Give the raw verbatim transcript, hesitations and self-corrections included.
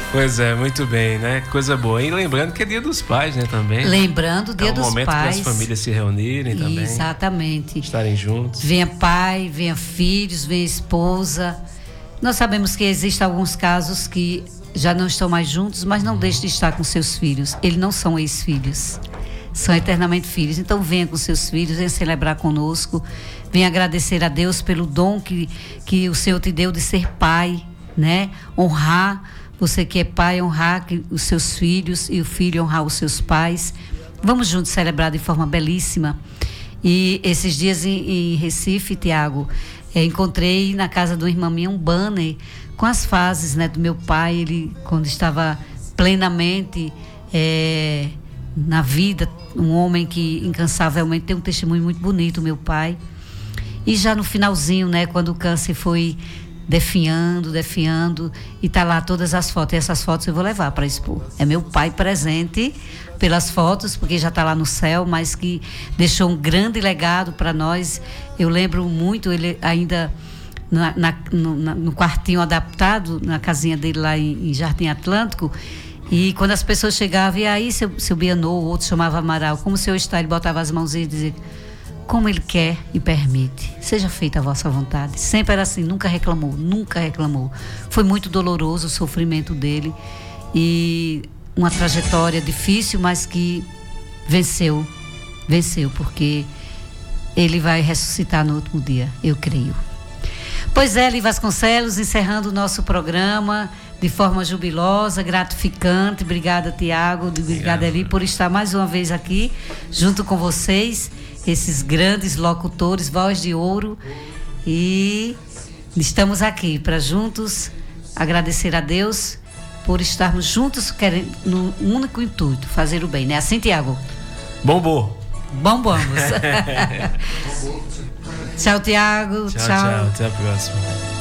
Pois é, muito bem, né? Coisa boa. E lembrando que é Dia dos Pais, né, também. Lembrando o Dia dos Pais. É um momento para as famílias se reunirem também. Exatamente. Estarem juntos. Venha pai, venha filhos, venha esposa. Nós sabemos que existem alguns casos que já não estão mais juntos, mas não deixe de estar com seus filhos. Eles não são ex-filhos, são eternamente filhos. Então venha com seus filhos, venha celebrar conosco, venha agradecer a Deus pelo dom que, que o Senhor te deu de ser pai, né? Honrar você que é pai, honrar os seus filhos, e o filho honrar os seus pais. Vamos juntos celebrar de forma belíssima. E esses dias em, em Recife, Tiago, é, encontrei na casa de uma irmã minha um banner com as fases, né, do meu pai. Ele, quando estava plenamente é, na vida, um homem que incansavelmente tem um testemunho muito bonito, meu pai. E já no finalzinho, né, quando o câncer foi definhando, definhando, e tá lá todas as fotos. E essas fotos eu vou levar para expor. É meu pai presente pelas fotos, porque já está lá no céu, mas que deixou um grande legado para nós. Eu lembro muito, ele ainda na, na, no, na, no quartinho adaptado, na casinha dele lá em, em Jardim Atlântico, e quando as pessoas chegavam, e aí seu, seu Bianô, o outro chamava Amaral, como o senhor está, ele botava as mãozinhas e dizia: como ele quer e permite, seja feita a vossa vontade. Sempre era assim, nunca reclamou, nunca reclamou. Foi muito doloroso o sofrimento dele e uma trajetória difícil, mas que venceu, venceu, porque ele vai ressuscitar no último dia, eu creio. Pois é, Eli Vasconcelos, encerrando o nosso programa de forma jubilosa, gratificante. Obrigada, Tiago, obrigada, Eli, por estar mais uma vez aqui junto com vocês, esses grandes locutores, voz de ouro, e estamos aqui para juntos agradecer a Deus por estarmos juntos querendo, no único intuito, fazer o bem, né? Assim, Tiago? Bombom. Bombamos. Tchau, Tiago. Tchau, tchau. Tchau, até a próxima.